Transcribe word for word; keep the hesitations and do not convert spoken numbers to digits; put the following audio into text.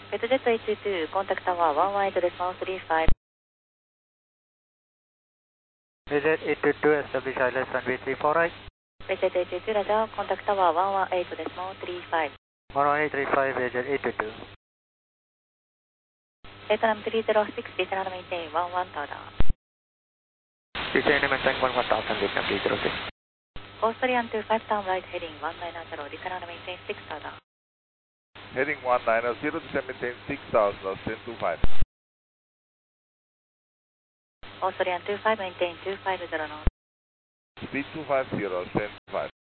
ベッドジェットエイチツー、コンタクトタワーワンワンエイトレスポンスリーファイブ。 ビジェットエイトツー、establish I L S runway three four right。 ベッドジェットエイトツー、ラジャー、コンタクトタワーワンワンエイトレスポンスリーファイブ。 ワンワンエイトスリーファイブ、ビジェットエイトツー。 ベトナムスリーゼロシックス、ディセナルメインテインワンワンタワー。 Descend and maintain one one thousand, Vietnam three zero six。 オーストリアンツーファイブターンライトヘディングワンナインゼロ、ディセナルメインテインシックスタワー。 Heading one nine zero, descend maintain six thousand, ten two five。 オーストリアンツーファイブメインテインツーファイブゼロの。 Speed two five zero, ten two five。